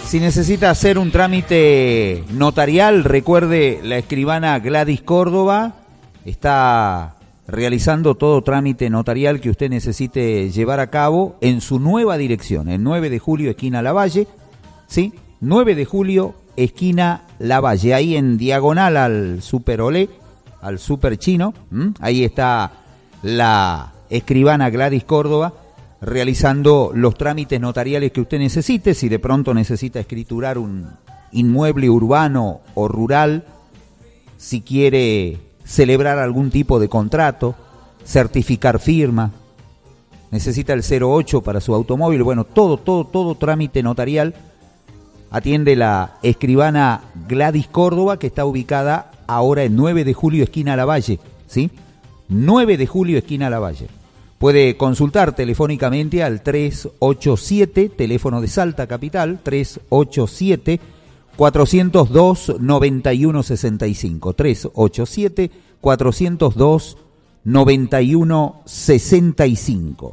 Si necesita hacer un trámite notarial, recuerde, la escribana Gladys Córdoba está realizando todo trámite notarial que usted necesite llevar a cabo en su nueva dirección, en 9 de julio, esquina Lavalle, ¿sí? 9 de julio, esquina Lavalle, ahí en diagonal al Super Olé, al Super Chino, ahí está la escribana Gladys Córdoba realizando los trámites notariales que usted necesite. Si de pronto necesita escriturar un inmueble urbano o rural, si quiere celebrar algún tipo de contrato, certificar firma, necesita el 08 para su automóvil, bueno, todo trámite notarial atiende la escribana Gladys Córdoba, que está ubicada ahora en 9 de julio, esquina Lavalle, ¿sí? 9 de julio, esquina Lavalle. Puede consultar telefónicamente al 387, teléfono de Salta Capital, 387-402-9165, 387-402-9165.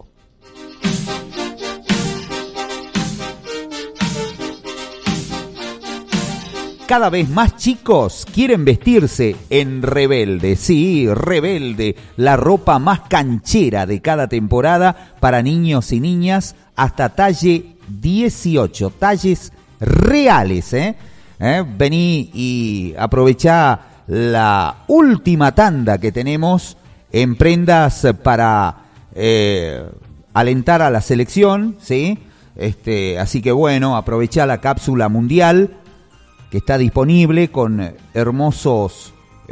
Cada vez más chicos quieren vestirse en Rebelde. Sí, Rebelde, la ropa más canchera de cada temporada para niños y niñas hasta talle 18, talles reales, Vení y aprovechá la última tanda que tenemos en prendas para alentar a la selección, ¿sí? Así que bueno, aprovechá la cápsula mundial que está disponible con hermosos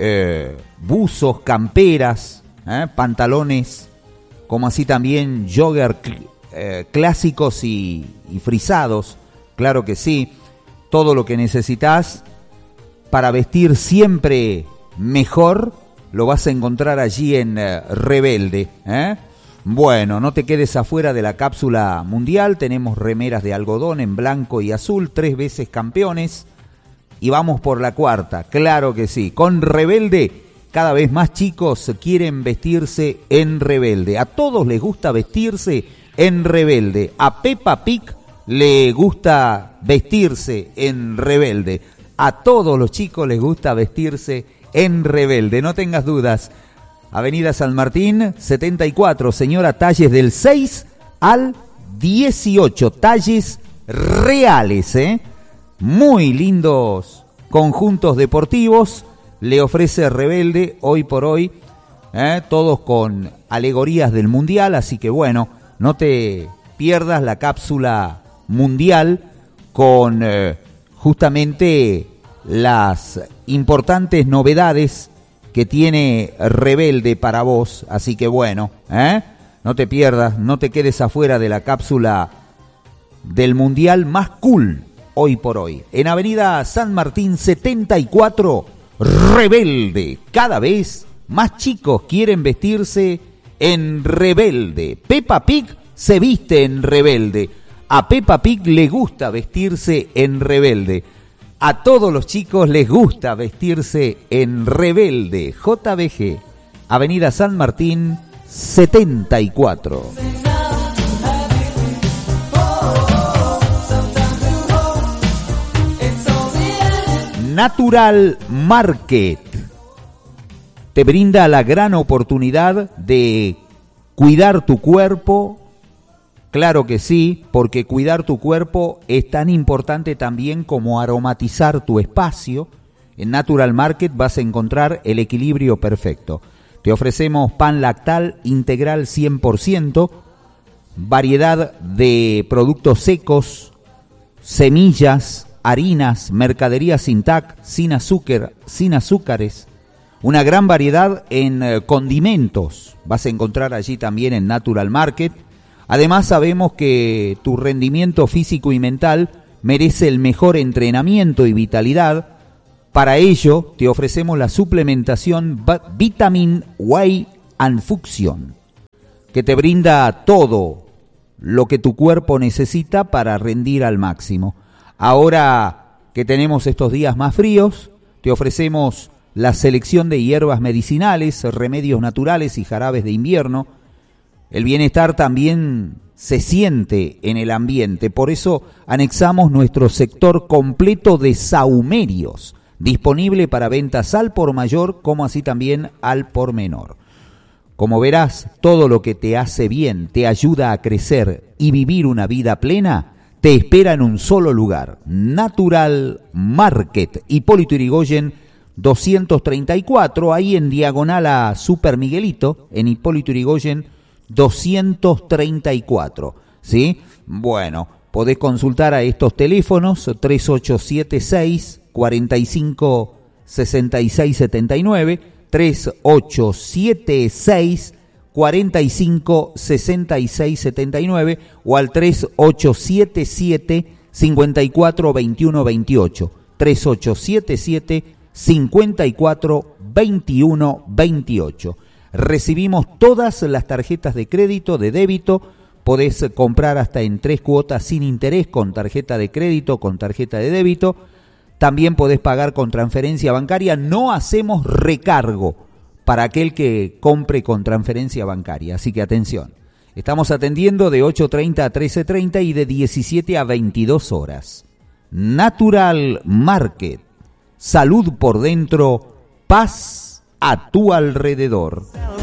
buzos, camperas, pantalones, como así también jogger clásicos y frisados, claro que sí, todo lo que necesitas para vestir siempre mejor lo vas a encontrar allí en Rebelde, Bueno, no te quedes afuera de la cápsula mundial, tenemos remeras de algodón en blanco y azul, 3 veces campeones. Y vamos por la cuarta, claro que sí. Con Rebelde, cada vez más chicos quieren vestirse en Rebelde. A todos les gusta vestirse en Rebelde. A Peppa Pig le gusta vestirse en Rebelde. A todos los chicos les gusta vestirse en Rebelde. No tengas dudas. Avenida San Martín, 74, señora, talles del 6 al 18. Talles reales, Muy lindos conjuntos deportivos le ofrece Rebelde hoy por hoy, todos con alegorías del Mundial, así que bueno, no te pierdas la cápsula mundial con justamente las importantes novedades que tiene Rebelde para vos, así que bueno, no te pierdas, no te quedes afuera de la cápsula del Mundial más cool hoy por hoy. En Avenida San Martín 74, Rebelde. Cada vez más chicos quieren vestirse en Rebelde. Peppa Pig se viste en Rebelde. A Peppa Pig le gusta vestirse en Rebelde. A todos los chicos les gusta vestirse en Rebelde. JBG, Avenida San Martín 74. Natural Market te brinda la gran oportunidad de cuidar tu cuerpo. Claro que sí, porque cuidar tu cuerpo es tan importante también como aromatizar tu espacio. En Natural Market vas a encontrar el equilibrio perfecto. Te ofrecemos pan lactal integral 100%, variedad de productos secos, semillas, harinas, mercadería sin TAC, sin azúcar, sin azúcares, una gran variedad en condimentos. Vas a encontrar allí también en Natural Market. Además sabemos que tu rendimiento físico y mental merece el mejor entrenamiento y vitalidad. Para ello te ofrecemos la suplementación Vitamin Whey and Fusion, que te brinda todo lo que tu cuerpo necesita para rendir al máximo. Ahora que tenemos estos días más fríos, te ofrecemos la selección de hierbas medicinales, remedios naturales y jarabes de invierno. El bienestar también se siente en el ambiente, por eso anexamos nuestro sector completo de sahumerios, disponible para ventas al por mayor como así también al por menor. Como verás, todo lo que te hace bien, te ayuda a crecer y vivir una vida plena, te espera en un solo lugar. Natural Market, Hipólito Yrigoyen 234, ahí en diagonal a Super Miguelito, en Hipólito Yrigoyen 234, ¿sí? Bueno, podés consultar a estos teléfonos 3876 45 66 79, 3876 45 66 79 o al 3877 54 21 28, 3877 54 21 28. Recibimos todas las tarjetas de crédito, de débito. Podés comprar hasta en 3 cuotas sin interés con tarjeta de crédito, con tarjeta de débito. También podés pagar con transferencia bancaria. No hacemos recargo para aquel que compre con transferencia bancaria. Así que atención. Estamos atendiendo de 8:30 a 13:30 y de 17 a 22 horas. Natural Market. Salud por dentro, paz a tu alrededor.